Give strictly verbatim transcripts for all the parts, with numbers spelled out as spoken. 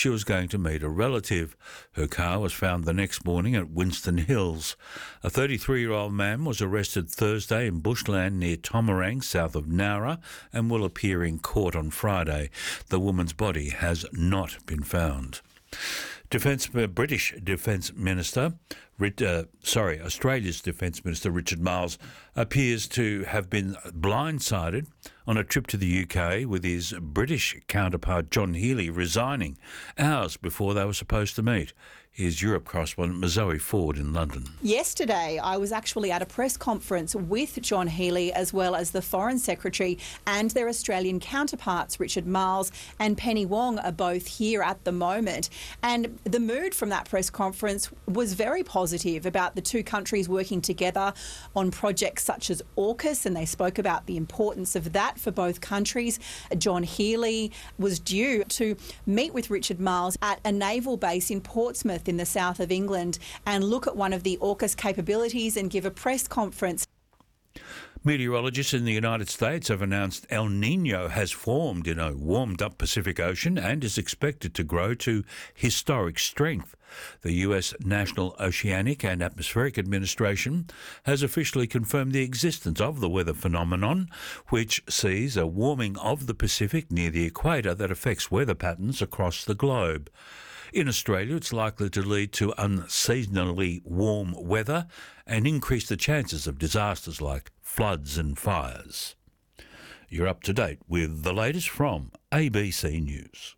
she was going to meet a relative. Her car was found the next morning at Winston Hills. A thirty-three-year-old man was arrested Thursday in bushland near Tomarang, south of Nowra, and will appear in court on Friday. The woman's body has not been found. Defence, uh, British Defence Minister, uh, sorry, Australia's Defence Minister Richard Marles appears to have been blindsided on a trip to the U K with his British counterpart John Healey resigning hours before they were supposed to meet. Here's Europe correspondent Mazoe Ford in London. Yesterday, I was actually at a press conference with John Healey as well as the Foreign Secretary and their Australian counterparts. Richard Marles and Penny Wong are both here at the moment. And the mood from that press conference was very positive about the two countries working together on projects such as AUKUS, and they spoke about the importance of that for both countries. John Healey was due to meet with Richard Marles at a naval base in Portsmouth in the south of England and look at one of the AUKUS capabilities and give a press conference. Meteorologists in the United States have announced El Niño has formed in a warmed-up Pacific Ocean and is expected to grow to historic strength. The U S National Oceanic and Atmospheric Administration has officially confirmed the existence of the weather phenomenon, which sees a warming of the Pacific near the equator that affects weather patterns across the globe. In Australia, it's likely to lead to unseasonally warm weather and increase the chances of disasters like floods and fires. You're up to date with the latest from A B C News.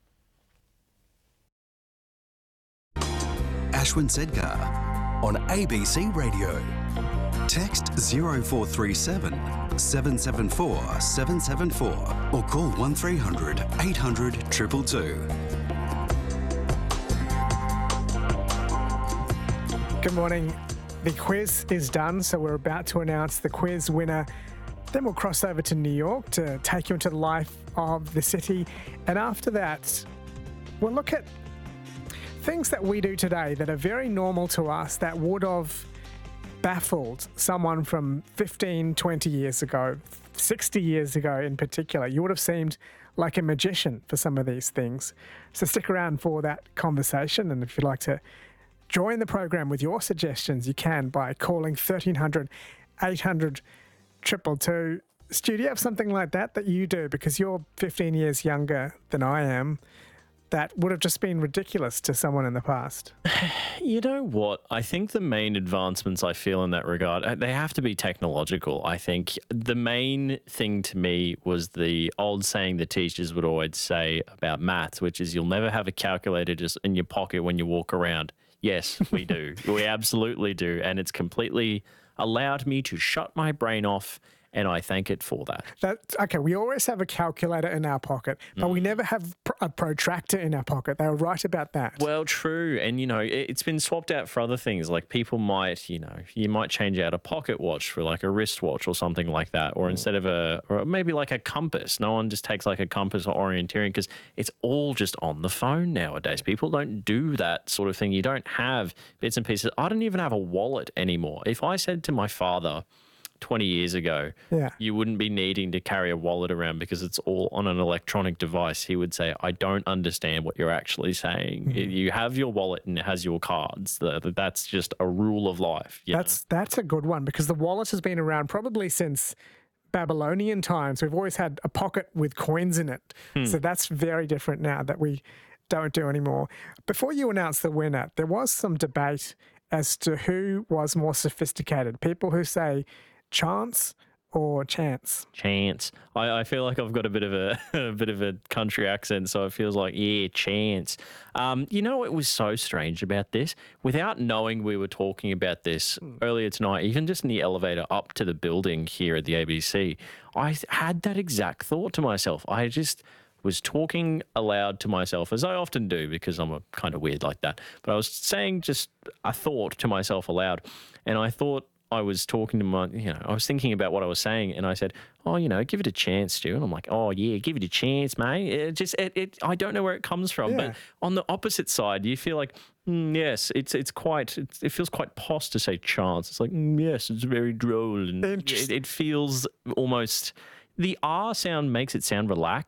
Ashwin Sedgar on A B C Radio. Text zero four three seven, seven seven four, seven seven four or call one three hundred, eight hundred, two two two. Good morning. The quiz is done, so we're about to announce the quiz winner. Then we'll cross over to New York to take you into the life of the city. And after that, we'll look at things that we do today that are very normal to us that would have baffled someone from fifteen, twenty years ago, sixty years ago in particular. You would have seemed like a magician for some of these things. So stick around for that conversation, and if you'd like to join the program with your suggestions, you can by calling thirteen hundred, eight hundred, two two two. Stu, do you have something like that that you do because you're fifteen years younger than I am that would have just been ridiculous to someone in the past? You know what? I think the main advancements I feel in that regard, they have to be technological. I think the main thing to me was the old saying the teachers would always say about maths, which is you'll never have a calculator just in your pocket when you walk around. Yes, we do. We absolutely do. And it's completely allowed me to shut my brain off, and I thank it for that. That okay, we always have a calculator in our pocket, but mm. we never have a protractor in our pocket. They were right about that. Well, true. And, you know, it's been swapped out for other things. Like people might, you know, you might change out a pocket watch for like a wristwatch or something like that. Or mm. instead of a, or maybe like a compass. No one just takes like a compass or orienteering because it's all just on the phone nowadays. People don't do that sort of thing. You don't have bits and pieces. I don't even have a wallet anymore. If I said to my father twenty years ago, yeah. you wouldn't be needing to carry a wallet around because it's all on an electronic device, he would say, I don't understand what you're actually saying. Mm-hmm. You have your wallet and it has your cards. That's just a rule of life. That's know? That's a good one because the wallet has been around probably since Babylonian times. We've always had a pocket with coins in it. Hmm. So that's very different now that we don't do anymore. Before you announce the winner, there was some debate as to who was more sophisticated. People who say chance or chance? Chance. I, I feel like I've got a bit of a, a bit of a country accent, so it feels like, yeah, chance. Um, you know what was so strange about this? Without knowing we were talking about this earlier tonight, even just in the elevator up to the building here at the A B C, I had that exact thought to myself. I just was talking aloud to myself, as I often do because I'm a kind of weird like that. But I was saying just a thought to myself aloud, and I thought, I was talking to my, you know, I was thinking about what I was saying, and I said, oh, you know, give it a chance, Stu. And I'm like, oh, yeah, give it a chance, mate. It just, it, it I don't know where it comes from. Yeah. But on the opposite side, you feel like, mm, yes, it's it's quite, it's, it feels quite posh to say chance. It's like, mm, yes, it's very droll. And it, it feels almost, the R sound makes it sound relaxed.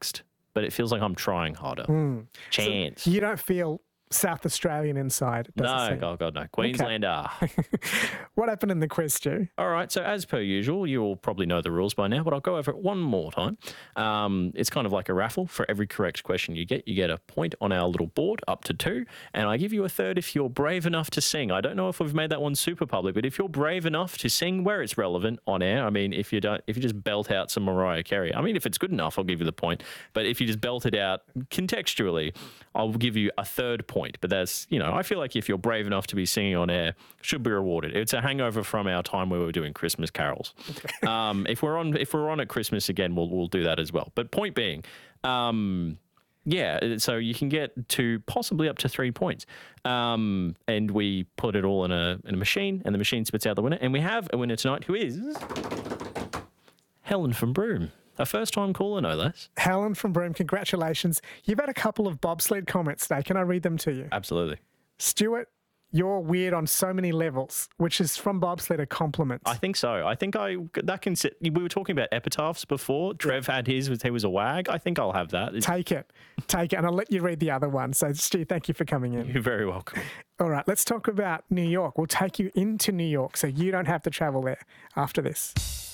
but it feels like I'm trying harder. Mm. Chance. So you don't feel South Australian inside? It doesn't No, seem. God, God, no. Queenslander. What happened in the quiz, Stu? All right, so as per usual, you all probably know the rules by now, but I'll go over it one more time. Um, it's kind of like a raffle. For every correct question you get, you get a point on our little board, up to two, and I give you a third if you're brave enough to sing. I don't know if we've made that one super public, but if you're brave enough to sing where it's relevant on air, I mean, if you don't, if you just belt out some Mariah Carey, I mean, if it's good enough, I'll give you the point. But if you just belt it out contextually, I'll give you a third point. But that's, you know, I feel like if you're brave enough to be singing on air, should be rewarded. It's a hangover from our time where we were doing Christmas carols. um, if we're on, if we're on at Christmas again, we'll we'll do that as well. But point being, um, yeah, so you can get to possibly up to three points, um, and we put it all in a in a machine, and the machine spits out the winner. And we have a winner tonight who is Helen from Broome. A first-time caller, no less. Helen from Broome, congratulations. You've had a couple of bobsled comments today. Can I read them to you? Absolutely. Stuart, you're weird on so many levels, which is from bobsled a compliment. I think so. I think I that can sit. We were talking about epitaphs before. Trev had his. He was a wag. I think I'll have that. It's, Take it. Take it. And I'll let you read the other one. So, Stu, thank you for coming in. You're very welcome. All right, let's talk about New York. We'll take you into New York so you don't have to travel there after this.